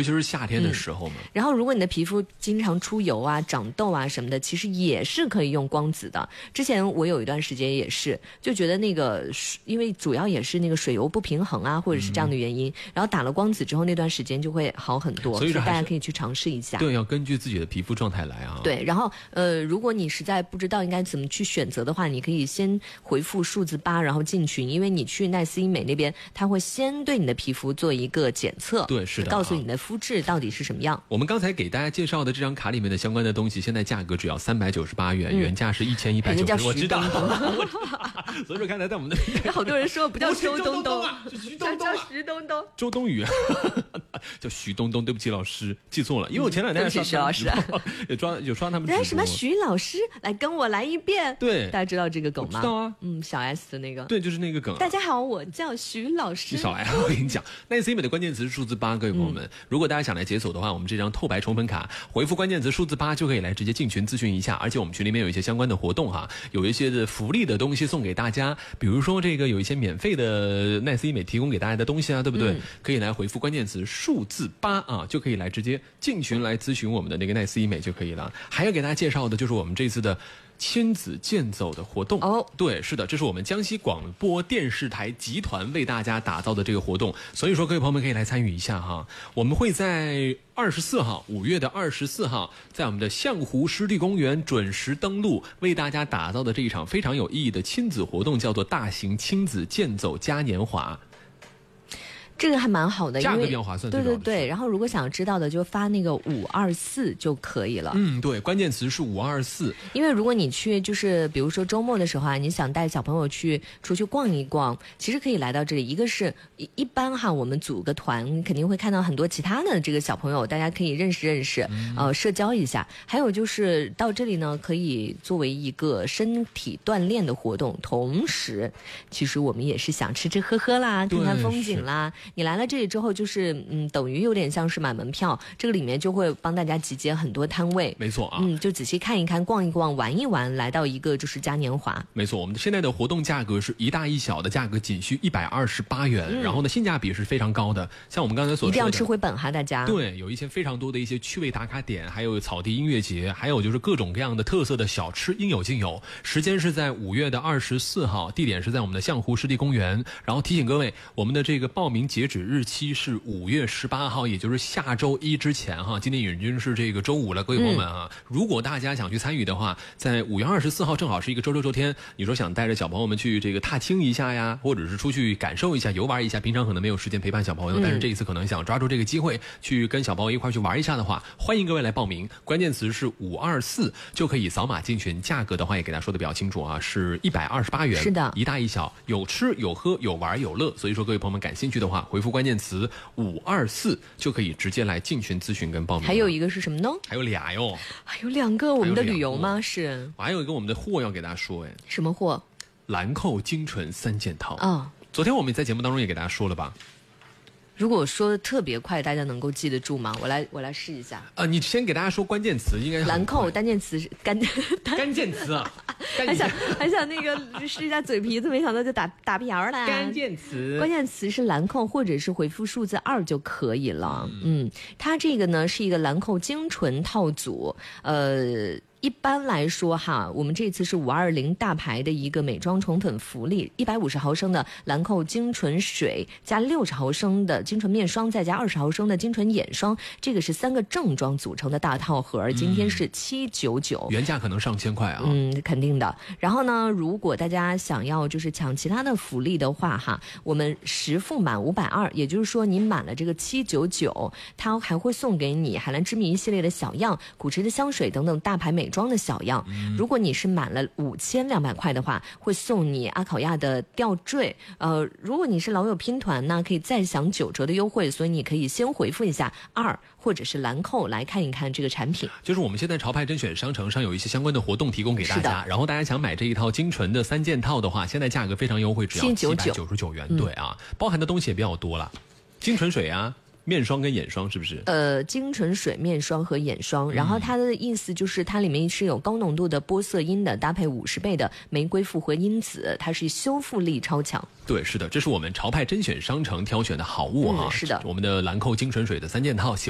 尤其是夏天的时候嘛。 然后如果你的皮肤经常出油啊、长痘啊什么的，其实也是可以用光子的。之前我有一段时间也是，就觉得那个因为主要也是那个水油不平衡啊，或者是这样的原因，然后打了光子之后那段时间就会好很多，所以大家可以去尝试一下。 对，要根据自己的皮肤状态来啊。 对，然后如果你实在不知道应该怎么去选择的话，你可以先回复数字8，然后进群，因为你去奈斯医美那边，他会先对你的皮肤做一个检测， 对，是的， 告诉你的肤质到底是什么样。 我们刚才给大家介绍的这张卡里面的相关的东西，现在价格只要398元，原价是1190。我知道，所以说刚才在我们的好多人说不叫周东东啊，是徐东东啊， 徐东东， 周冬雨叫徐东东，对不起老师，记错了，因为我前两天对不起徐老师有刷他们直播。 什么徐老师来跟我来一遍？ 对， 大家知道这个梗吗？ 知道啊， 小 S 的那个， 对，就是那个梗。 大家好，我叫徐老师。 小 S， 我跟你讲，奈斯医美的关键词是数字8，各位朋友们，如果大家想来解锁的话，我们这张透白宠粉卡，回复关键词数字8就可以来直接进群咨询一下，而且我们群里面有一些相关的活动哈，有一些的福利的东西送给大家，比如说这个有一些免费的奈斯医美提供给大家的东西啊，对不对？可以来回复关键词数字8啊，就可以来直接进群来咨询我们的那个奈斯医美就可以了。还要给大家介绍的就是我们这次的亲子健走的活动哦，对，是的，这是我们江西广播电视台集团为大家打造的这个活动，所以说各位朋友们可以来参与一下哈。我们会在24号，5月的24号，在我们的象湖湿地公园准时登陆，为大家打造的这一场非常有意义的亲子活动，叫做大型亲子健走嘉年华。 这个还蛮好的， 价格比较划算。 对对对，然后如果想知道的就发那个524就可以了。 对，关键词是524。 因为如果你去就是比如说周末的时候啊，你想带小朋友出去逛一逛，其实可以来到这里。一个是一般哈，我们组个团肯定会看到很多其他的这个小朋友，大家可以认识认识，社交一下。还有就是到这里呢，可以作为一个身体锻炼的活动，同时其实我们也是想吃吃喝喝啦，看看风景啦。你来了这里之后，就是等于有点像是买门票，这个里面就会帮大家集结很多摊位， 没错啊， 就仔细看一看、逛一逛、玩一玩，来到一个就是嘉年华。 没错，我们现在的活动价格是一大一小的价格仅需128元，然后呢性价比是非常高的。像我们刚才所说的， 一定要吃回本哈，大家。 对，有一些非常多的一些趣味打卡点，还有草地音乐节，还有就是各种各样的特色的小吃应有尽有。时间是在5月的24号，地点是在我们的象湖湿地公园。然后提醒各位，我们的这个报名截止日期是5月18号，也就是下周一之前哈。今天已经是这个周五了，各位朋友们啊，如果大家想去参与的话，在5月24号正好是一个周六周天，你说想带着小朋友们去这个踏青一下呀，或者是出去感受一下、游玩一下，平常可能没有时间陪伴小朋友，但是这一次可能想抓住这个机会去跟小朋友一块去玩一下的话，欢迎各位来报名。关键词是524就可以扫码进群，价格的话也给大家说的比较清楚啊，是128元， 是的， 一大一小，有吃有喝有玩有乐。所以说各位朋友们感兴趣的话，回复关键词524就可以直接来进群咨询跟报名。 还有一个是什么呢？ 还有俩哟， 还有2个，我们的旅游吗？是， 我还有一个我们的货要给大家说， 什么货？ 兰蔻精纯3件套啊， 昨天我们在节目当中也给大家说了吧。 如果说的特别快，大家能够记得住吗？我来试一下。 你先给大家说关键词，应该兰蔻单键词是关键词啊， 还想那个试一下嘴皮子，没想到就打屁眼了。 关键词是兰蔻，或者是回复数字2就可以了。它这个呢是一个兰蔻精纯套组，一般来说哈，我们这次是520大牌的一个美妆宠粉福利，150毫升的兰蔻精纯水加60毫升的精纯面霜，再加20毫升的精纯眼霜，这个是3个正装组成的大套盒，今天是799， 原价可能上千块啊。 肯定的。然后呢，如果大家想要就是抢其他的福利的话哈，我们10付满520，也就是说你满了这个799，它还会送给你海蓝之谜系列的小样、古驰的香水等等大牌美妆的小样。如果你是满了5200块的话，会送你阿考亚的吊坠。如果你是老友拼团呢，可以再享9折的优惠，所以你可以先回复一下2或者是兰蔻来看一看这个产品。 就是我们现在潮派甄选商城上有一些相关的活动提供给大家，然后大家想买这一套精纯的3件套的话，现在价格非常优惠，只要799元。对啊，包含的东西也比较多了，精纯水啊。面霜跟眼霜是不是？ 精纯水、面霜和眼霜，然后它的意思就是它里面是有高浓度的玻色因的，搭配50倍的玫瑰复合因子，它是修复力超强。 对，是的，这是我们潮派甄选商城挑选的好物哈。 是的， 我们的兰蔻精纯水的3件套，喜